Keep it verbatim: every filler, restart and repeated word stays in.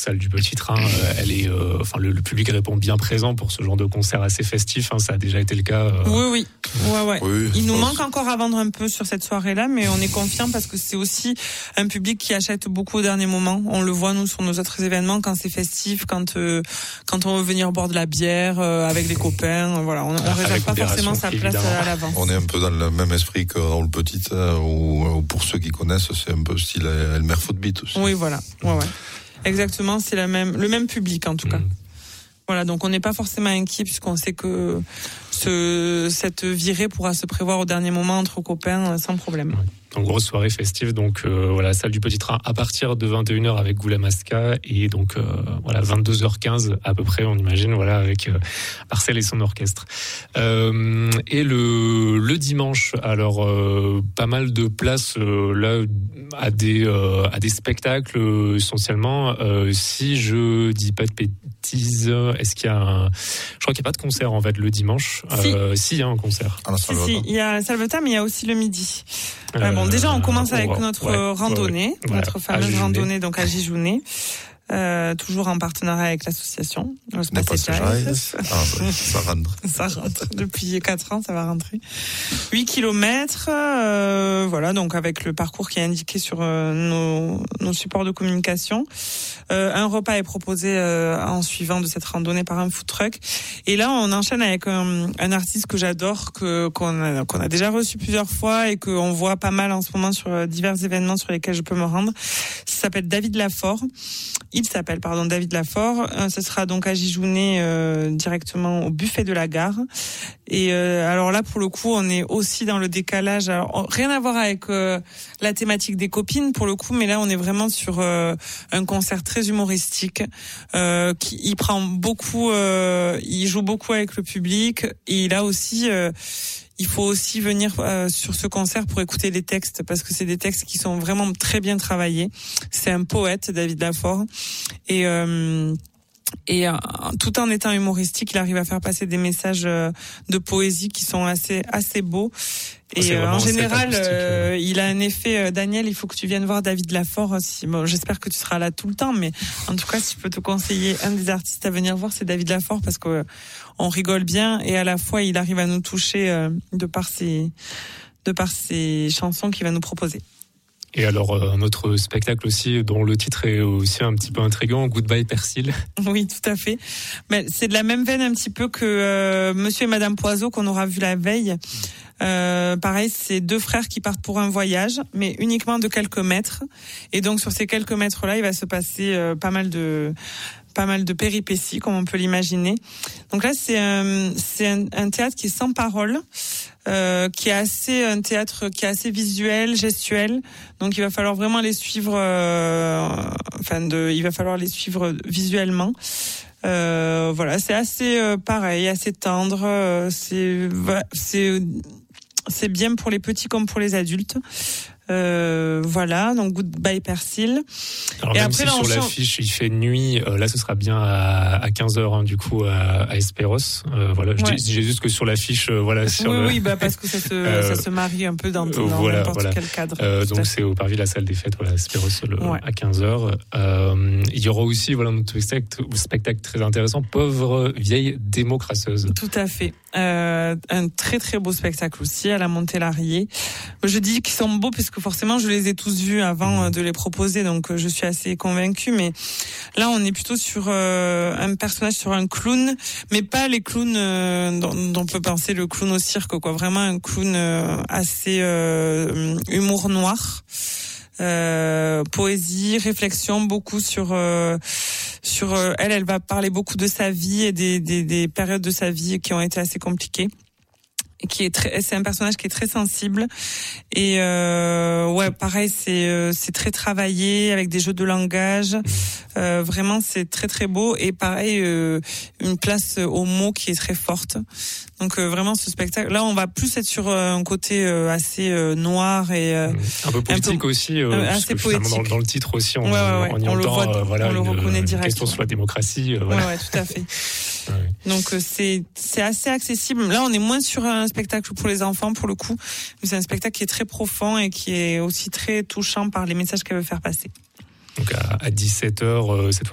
salle du Petit Train, euh, elle est, euh, enfin le, le public répond bien présent pour ce genre de concert assez festif. Hein, ça a déjà été le cas. Euh... Oui, oui, ouais, ouais. Oui, Il nous manque encore à vendre un peu sur cette soirée-là, mais on est confiant parce que c'est aussi un public qui achète beaucoup au dernier moment. On le voit nous sur nos autres événements quand c'est festif, quand euh, quand on veut venir boire de la bière euh, avec les copains. Euh, voilà, on, on réserve pas forcément sa place évidemment. À l'avance. On est un peu dans le même esprit que Raoul Petit, euh, ou, ou pour ceux qui connaissent, c'est un peu style Elmer Footbeat aussi. Oui, voilà. Ouais, ouais. Exactement, c'est la même, le même public en tout cas. Mmh. Voilà, donc on n'est pas forcément inquiet puisqu'on sait que ce, cette virée pourra se prévoir au dernier moment entre copains sans problème. Ouais. Donc grosse soirée festive, donc euh, voilà, salle du Petit Train à partir de vingt et une heures avec Goula Masca et donc euh, voilà vingt-deux heures quinze à peu près, on imagine, voilà, avec euh, Marcel et son orchestre. Euh, et le le dimanche, alors euh, pas mal de places euh, là à des euh, à des spectacles euh, essentiellement. Euh, si je dis pas de bêtises, est-ce qu'il y a un... Je crois qu'il n'y a pas de concert en fait le dimanche. Si, euh, si il y a un concert. Ah, si, si, il y a Salvetat, mais il y a aussi le midi. Euh, bon, déjà, on commence avec ouais, notre ouais, randonnée, ouais, ouais. notre fameuse randonnée donc à Gijounet, euh, toujours en partenariat avec l'association. Le Space ah, ouais, ça rentre. Ça rentre. Depuis quatre ans, ça va rentrer. huit kilomètres, euh, voilà, donc avec le parcours qui est indiqué sur euh, nos, nos supports de communication. Euh, un repas est proposé euh, en suivant de cette randonnée par un food truck. Et là, on enchaîne avec un, un artiste que j'adore, que qu'on a, qu'on a déjà reçu plusieurs fois et qu'on voit pas mal en ce moment sur divers événements sur lesquels je peux me rendre. Ça s'appelle David Lafort. Il s'appelle, pardon, David Lafort. Euh, ce sera donc à Gijounet, euh, directement au buffet de la gare. Et euh, alors là, pour le coup, on est aussi dans le décalage. Alors, rien à voir avec euh, la thématique des copines, pour le coup, mais là, on est vraiment sur euh, un concert très humoristique. Euh, qui, il prend beaucoup, euh, il joue beaucoup avec le public. Et là aussi, euh, il faut aussi venir euh, sur ce concert pour écouter les textes, parce que c'est des textes qui sont vraiment très bien travaillés. C'est un poète, David Lafort. Et... Euh, Et euh, tout en étant humoristique, il arrive à faire passer des messages euh, de poésie qui sont assez assez beaux. Et euh, en général, euh, il a un effet. Euh, Daniel, il faut que tu viennes voir David Lafort. Si, bon, j'espère que tu seras là tout le temps, mais en tout cas, si je peux te conseiller un des artistes à venir voir, c'est David Lafort, parce que euh, on rigole bien et à la fois, il arrive à nous toucher euh, de par ses de par ses chansons qu'il va nous proposer. Et alors, un autre spectacle aussi, dont le titre est aussi un petit peu intriguant, Goodbye Persil. Oui, tout à fait. Mais c'est de la même veine un petit peu que euh, Monsieur et Madame Poiseau qu'on aura vu la veille. Euh, pareil, c'est deux frères qui partent pour un voyage, mais uniquement de quelques mètres. Et donc, sur ces quelques mètres-là, il va se passer euh, pas mal de... pas mal de péripéties, comme on peut l'imaginer. Donc là, c'est un, c'est un, un théâtre qui est sans parole, euh, qui est assez, un théâtre qui est assez visuel, gestuel. Donc il va falloir vraiment les suivre, euh, enfin de, il va falloir les suivre visuellement. Euh, voilà, c'est assez euh, pareil, assez tendre. Euh, c'est, c'est, c'est bien pour les petits comme pour les adultes. Euh, voilà, donc Goodbye Persil. Alors, et même après, si là, sur l'affiche il fait nuit, euh, là ce sera bien à, à quinze heures, hein, du coup à, à Esperos. Euh, voilà, ouais. je dis, j'ai juste que sur l'affiche, euh, voilà. Sur oui, le... oui, bah parce que ça se, euh, ça se marie un peu dans, dans voilà, n'importe voilà. quel cadre. Euh, donc c'est au Parvis la salle des fêtes, voilà, Esperos le, ouais. à quinze heures. Euh, il y aura aussi, voilà, notre spectacle, spectacle très intéressant, Pauvre vieille démocrateuse. Tout à fait. Euh, un très très beau spectacle aussi à la Montélarié. Je dis qu'ils sont beaux parce que forcément je les ai tous vus avant de les proposer, donc je suis assez convaincue, mais là on est plutôt sur euh, un personnage, sur un clown, mais pas les clowns euh, dont, dont on peut penser le clown au cirque, quoi. Vraiment un clown euh, assez euh, humour noir, euh, poésie, réflexion, beaucoup sur euh, sur euh, elle elle va parler beaucoup de sa vie et des, des des périodes de sa vie qui ont été assez compliquées. Qui est très, c'est un personnage qui est très sensible et euh, ouais, pareil, c'est euh, c'est très travaillé avec des jeux de langage. Euh, vraiment, c'est très très beau et pareil, euh, une place aux mots qui est très forte. Donc euh, vraiment, ce spectacle, là, on va plus être sur euh, un côté euh, assez euh, non et euh, un peu politique un peu, aussi, euh, euh, assez poétique. Dans, dans le titre aussi, on, ouais, ouais, ouais. on y on entend, le voit, euh, voilà, on le une, reconnaît une direct. question sur la démocratie. Euh, voilà. Ouais, ouais, tout à fait. Ouais. Donc euh, c'est c'est assez accessible. Là, on est moins sur un spectacle pour les enfants pour le coup, mais c'est un spectacle qui est très profond et qui est aussi très touchant par les messages qu'elle veut faire passer. Donc à, à dix-sept heures, euh, cette fois